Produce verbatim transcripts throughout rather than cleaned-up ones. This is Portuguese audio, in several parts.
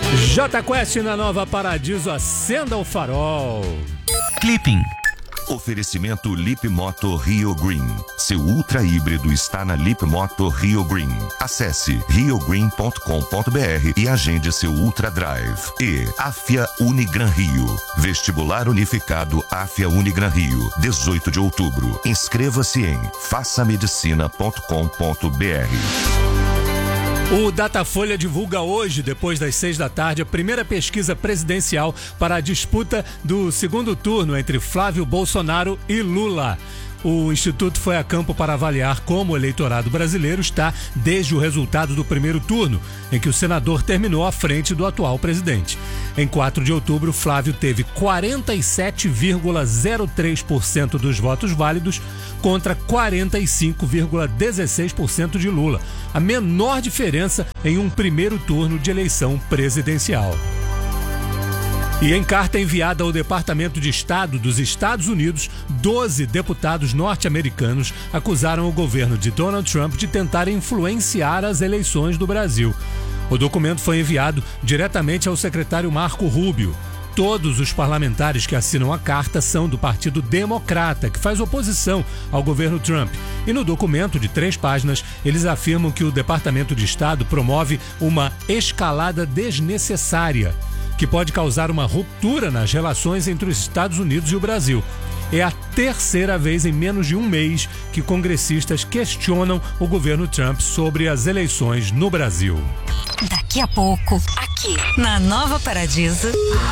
J Quest na Nova Paradiso, acenda o farol. Clipping. Oferecimento Lip Moto Rio Green. Seu ultra híbrido está na Lip Moto Rio Green. Acesse rio green ponto com ponto b r e agende seu Ultra Drive. E Afia Unigran Rio. Vestibular Unificado Afia Unigran Rio. dezoito de outubro. Inscreva-se em faça medicina ponto com ponto b r. O Datafolha divulga hoje, depois das seis da tarde, a primeira pesquisa presidencial para a disputa do segundo turno entre Flávio Bolsonaro e Lula. O Instituto foi a campo para avaliar como o eleitorado brasileiro está desde o resultado do primeiro turno, em que o senador terminou à frente do atual presidente. Em quatro de outubro, Flávio teve quarenta e sete vírgula zero três por cento dos votos válidos contra quarenta e cinco vírgula dezesseis por cento de Lula, a menor diferença em um primeiro turno de eleição presidencial. E em carta enviada ao Departamento de Estado dos Estados Unidos, doze deputados norte-americanos acusaram o governo de Donald Trump de tentar influenciar as eleições do Brasil. O documento foi enviado diretamente ao secretário Marco Rubio. Todos os parlamentares que assinam a carta são do Partido Democrata, que faz oposição ao governo Trump. E no documento de três páginas, eles afirmam que o Departamento de Estado promove uma escalada desnecessária, que pode causar uma ruptura nas relações entre os Estados Unidos e o Brasil. É a terceira vez em menos de um mês que congressistas questionam o governo Trump sobre as eleições no Brasil. Daqui a pouco, aqui na Nova Paradiso.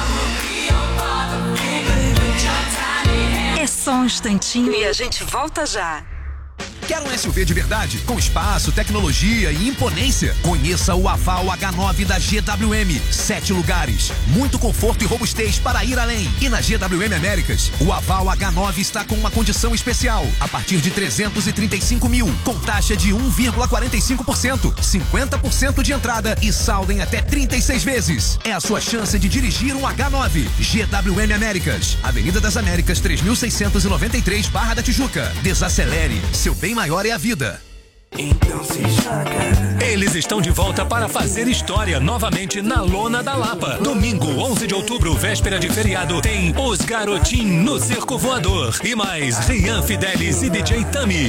É só um instantinho e a gente volta já. Quer um S U V de verdade? Com espaço, tecnologia e imponência? Conheça o Aval H nove da G W M. Sete lugares, muito conforto e robustez para ir além. E na G W M Américas, o Aval H nove está com uma condição especial. A partir de trezentos e trinta e cinco mil, com taxa de um vírgula quarenta e cinco por cento, cinquenta por cento de entrada e saldo em até trinta e seis vezes. É a sua chance de dirigir um H nove. G W M Américas, Avenida das Américas, três mil seiscentos e noventa e três, Barra da Tijuca. Desacelere, seu bem maior é a vida. Então se joga. Eles estão de volta para fazer história novamente na Lona da Lapa. Domingo, onze de outubro, véspera de feriado, tem Os Garotinhos no Circo Voador. E mais, Rian Fidelis e D J Tami.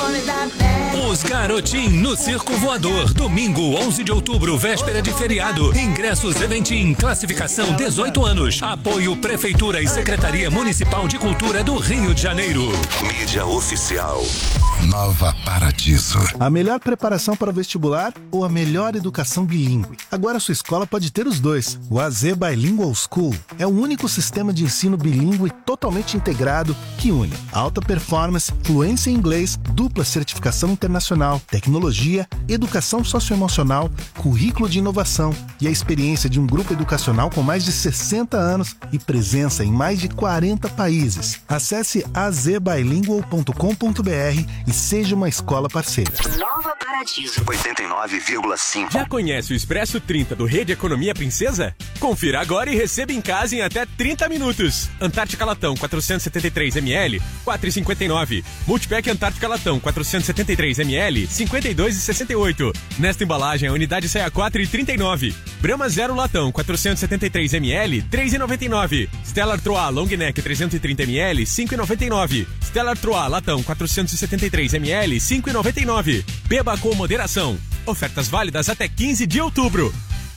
Os Garotinhos no Circo Voador. Domingo, onze de outubro, véspera de feriado. Ingressos Eventim, classificação dezoito anos. Apoio Prefeitura e Secretaria Municipal de Cultura do Rio de Janeiro. Mídia oficial. Nova Paradiso. A melhor preparação para o vestibular ou a melhor educação bilíngue? Agora sua escola pode ter os dois. O A Z Bilingual School é o único sistema de ensino bilíngue totalmente integrado que une alta performance, fluência em inglês, dupla certificação internacional, tecnologia, educação socioemocional, currículo de inovação e a experiência de um grupo educacional com mais de sessenta anos e presença em mais de quarenta países. Acesse a z bilingual ponto com ponto b r e seja uma escola parceira. Nova Paradiso. oitenta e nove vírgula cinco. Já conhece o Expresso trinta do Rede Economia Princesa? Confira agora e receba em casa em até trinta minutos. Antártica Latão quatrocentos e setenta e três mililitros, quatro reais e cinquenta e nove centavos. Multipack Antártica Latão quatrocentos e setenta e três mililitros, cinquenta e dois reais e sessenta e oito centavos. Nesta embalagem, a unidade sai a quatro reais e trinta e nove centavos. Brahma Zero Latão quatrocentos e setenta e três mililitros, três reais e noventa e nove centavos. Stellar Trois Long Neck trezentos e trinta mililitros, cinco reais e noventa e nove centavos. Stellar Trois Latão quatrocentos e setenta e três mililitros, cinco reais e noventa e nove centavos. Beba com moderação. Ofertas válidas até quinze de outubro.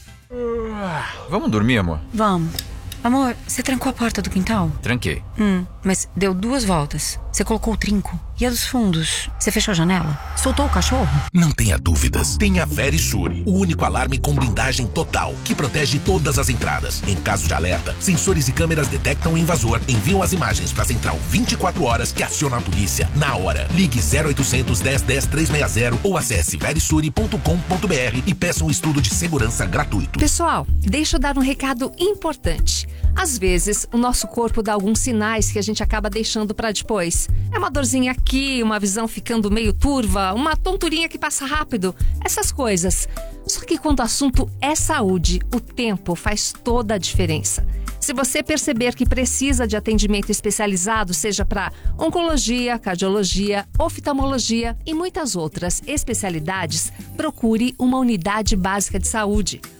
Vamos dormir, amor? Vamos. Amor, você trancou a porta do quintal? Tranquei. Hum, mas deu duas voltas. Você colocou o trinco. E a dos fundos? Você fechou a janela? Soltou o cachorro? Não tenha dúvidas. Tenha a Verisure, o único alarme com blindagem total, que protege todas as entradas. Em caso de alerta, sensores e câmeras detectam o invasor, enviam as imagens para a central vinte e quatro horas que aciona a polícia na hora. Ligue zero oitocentos, dez, dez, trezentos e sessenta ou acesse verisure ponto com ponto b r e peça um estudo de segurança gratuito. Pessoal, deixa eu dar um recado importante. Às vezes, o nosso corpo dá alguns sinais que a gente acaba deixando para depois. É uma dorzinha aqui, uma visão ficando meio turva, uma tonturinha que passa rápido, essas coisas. Só que quando o assunto é saúde, o tempo faz toda a diferença. Se você perceber que precisa de atendimento especializado, seja para oncologia, cardiologia, oftalmologia e muitas outras especialidades, procure uma unidade básica de saúde.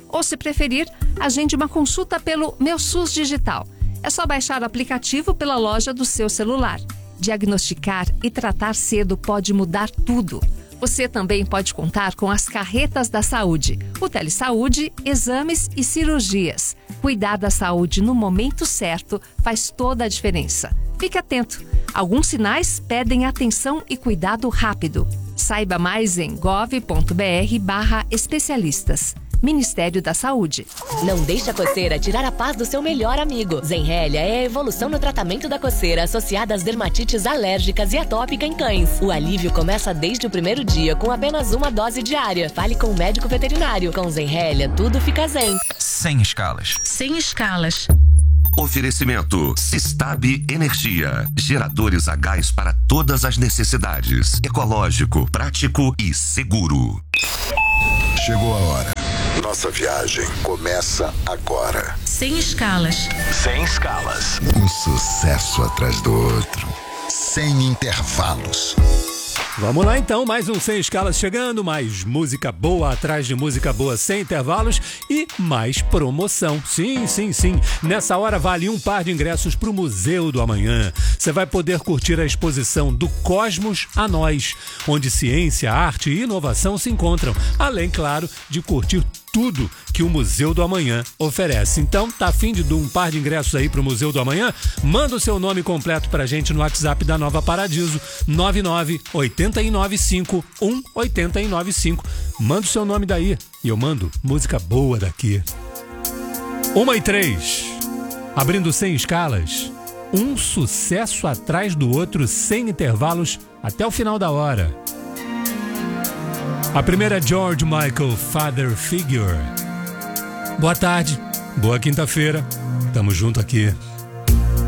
Ou, se preferir, agende uma consulta pelo Meu SUS Digital. É só baixar o aplicativo pela loja do seu celular. Diagnosticar e tratar cedo pode mudar tudo. Você também pode contar com as carretas da saúde, o Telesaúde, exames e cirurgias. Cuidar da saúde no momento certo faz toda a diferença. Fique atento. Alguns sinais pedem atenção e cuidado rápido. Saiba mais em gov.br barra especialistas. Ministério da Saúde. Não deixe a coceira tirar a paz do seu melhor amigo. Zenrelia é a evolução no tratamento da coceira associada às dermatites alérgicas e atópica em cães. O alívio começa desde o primeiro dia com apenas uma dose diária. Fale com o médico veterinário. Com Zenrelia, tudo fica zen. Sem escalas. Sem escalas. Oferecimento Sistab Energia. Geradores a gás para todas as necessidades. Ecológico, prático e seguro. Chegou a hora. Nossa viagem começa agora. Sem escalas. Sem escalas. Um sucesso atrás do outro. Sem intervalos. Vamos lá então, mais um Sem Escalas chegando, mais música boa atrás de música boa sem intervalos e mais promoção. Sim, sim, sim. Nessa hora vale um par de ingressos para o Museu do Amanhã. Você vai poder curtir a exposição Do Cosmos a Nós, onde ciência, arte e inovação se encontram, além, claro, de curtir tudo que o Museu do Amanhã oferece. Então, tá a fim de dar um par de ingressos aí pro Museu do Amanhã? Manda o seu nome completo pra gente no WhatsApp da Nova Paradiso, nove nove oito nove cinco um oito nove cinco. Manda o seu nome daí e eu mando música boa daqui. Uma e três. Abrindo Sem Escalas. Um sucesso atrás do outro, sem intervalos, até o final da hora. A primeira é George Michael, Father Figure. Boa tarde, boa quinta-feira, tamo junto aqui.